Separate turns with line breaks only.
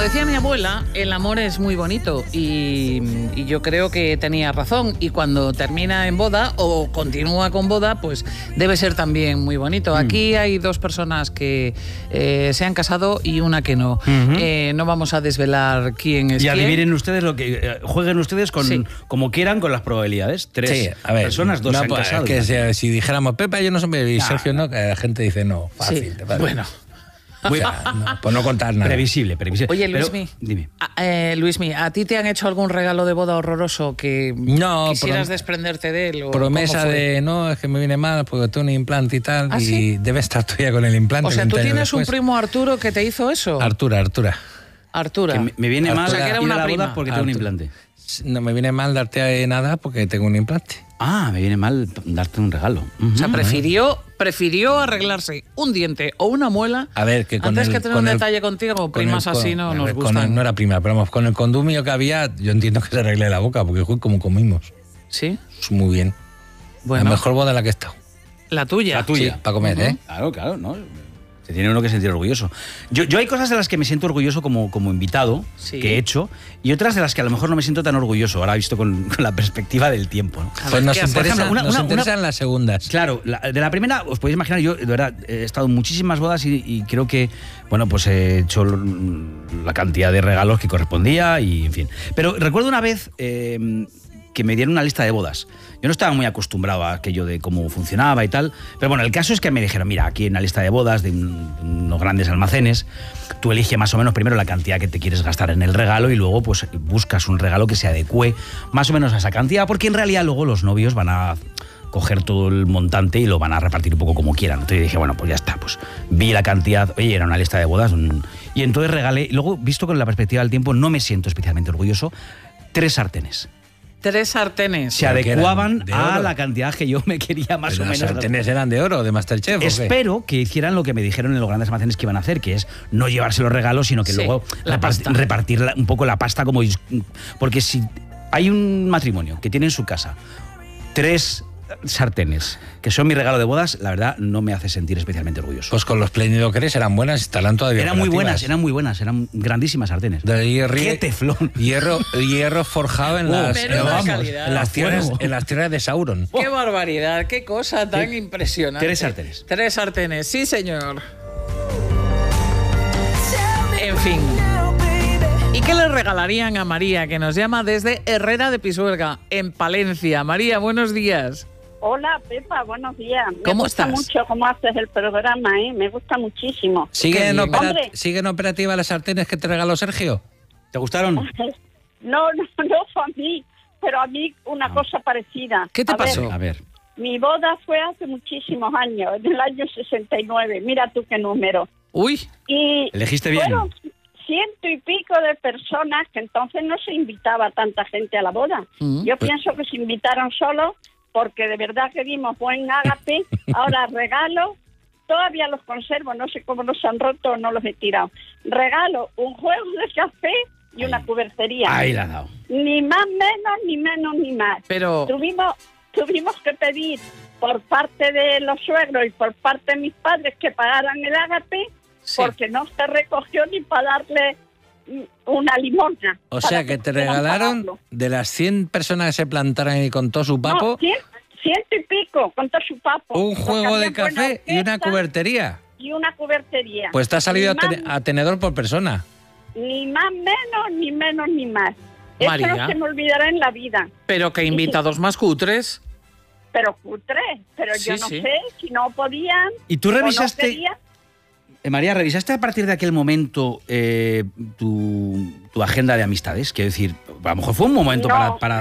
decía mi abuela, el amor es muy bonito y yo creo que tenía razón. Y cuando termina en boda o continúa con boda, pues debe ser también muy bonito. Aquí hay dos personas que se han casado y una que no. No vamos a desvelar quién es quién.
Y adivinen ustedes lo que jueguen ustedes con como quieran con las probabilidades. Tres personas, dos se han casado.
Es que si dijéramos Pepa, yo no soy y Sergio no, que la gente dice no, fácil.
Sí, bueno.
Pues no contar nada.
Previsible.
Oye, Luismi,
dime.
Luismi, ¿a ti te han hecho algún regalo de boda horroroso que quisieras desprenderte de él?
Promesa de no, es que me viene mal porque tengo un implante y tal.
¿Ah,
y
sí?
debe estar tú ya con el implante.
O sea, ¿tú tienes un primo Arturo que te hizo eso?
Artura.
Que me viene mal
o sea, que era
ir
una
a la
prima.
boda porque tengo un implante.
No me viene mal darte nada porque tengo un implante.
Me viene mal darte un regalo.
O sea, prefirió arreglarse un diente o una muela
antes
que tener un detalle contigo. Primas así no nos gustan.
No era prima, pero vamos, con el condumio que había, yo entiendo que se arregle la boca, porque fue como comimos.
¿Sí?
Muy bien.
Bueno.
La mejor boda en la que he estado.
La tuya.
La tuya.
Sí, para comer, ¿eh?
Claro, ¿no? Se tiene uno que sentir orgulloso. Yo hay cosas de las que me siento orgulloso como invitado, que he hecho, y otras de las que a lo mejor no me siento tan orgulloso, ahora visto con la perspectiva del tiempo, ¿no?
Pues nos interesan las segundas.
Claro, de la primera, os podéis imaginar, yo de verdad he estado en muchísimas bodas y creo que, bueno, pues he hecho la cantidad de regalos que correspondía y, en fin. Pero recuerdo una vez que me dieron una lista de bodas. Yo no estaba muy acostumbrado a aquello de cómo funcionaba y tal, pero bueno, el caso es que me dijeron, mira, aquí en la lista de bodas de unos grandes almacenes, tú eliges más o menos primero la cantidad que te quieres gastar en el regalo y luego pues buscas un regalo que se adecue más o menos a esa cantidad, porque en realidad luego los novios van a coger todo el montante y lo van a repartir un poco como quieran. Entonces dije, bueno, pues ya está, pues vi la cantidad, oye, era una lista de bodas, y entonces regalé, luego, visto con la perspectiva del tiempo, no me siento especialmente orgulloso, 3 sartenes.
3 sartenes.
Se adecuaban a la cantidad que yo me quería más o menos.
¿Las sartenes eran de oro, de Masterchef?
Espero que hicieran lo que me dijeron en los grandes almacenes que iban a hacer, que es no llevarse los regalos, sino que luego repartir un poco la pasta como... Porque si hay un matrimonio que tiene en su casa 3 sartenes, que son mi regalo de bodas, la verdad no me hace sentir especialmente orgulloso.
Pues con los Plenido Cres eran buenas, estarán todavía
eran muy buenas, eran grandísimas sartenes.
¡Qué
teflón!
Hierro forjado en las tierras de Sauron.
¡Qué barbaridad! ¡Qué cosa tan impresionante!
3 sartenes.
3 sartenes, sí señor. En fin. ¿Y qué le regalarían a María, que nos llama desde Herrera de Pisuerga, en Palencia? María, buenos días.
Hola, Pepa, buenos días.
¿Cómo estás?
Me gusta mucho cómo haces el programa, me gusta muchísimo.
¿Siguen operativas las sartenes que te regaló Sergio?
¿Te gustaron?
No fue a mí, pero a mí una cosa parecida.
¿Qué te pasó?
A ver.
Mi boda fue hace muchísimos años, en el año 69. Mira tú qué número.
Uy.
Y
elegiste bien.
Fueron 100 y pico de personas, que entonces no se invitaba tanta gente a la boda. Yo pienso que se invitaron solo porque de verdad que dimos buen ágape. Ahora regalo, todavía los conservo, no sé cómo los han roto o no los he tirado. Regalo un juego de café y una cubertería.
Ahí la has dado.
Ni más ni más.
Pero
tuvimos que pedir por parte de los suegros y por parte de mis padres que pagaran el ágape, porque no se recogió ni para darle una limosna.
O sea, que te regalaron de las 100 personas que se plantaron y con todo su papo...
No, 100 y pico, con todo su papo.
Un juego de café y una cubertería.
Y una cubertería.
Pues te ha salido a tenedor por persona.
Ni más ni más.
María.
Eso no se me olvidará en la vida.
Pero que invitados más cutres.
Pero cutres, pero yo no sé si no podían.
¿Y tú revisaste? María, ¿revisaste a partir de aquel momento tu agenda de amistades? Quiero decir, a lo mejor fue un momento para